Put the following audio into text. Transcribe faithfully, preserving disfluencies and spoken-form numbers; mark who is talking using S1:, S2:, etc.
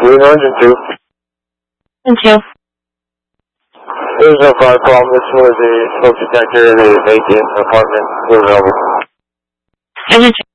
S1: Green Orange and two.
S2: And two.
S1: There's no fire problem. This was a smoke detector. The vacant apartment was available.
S2: And two.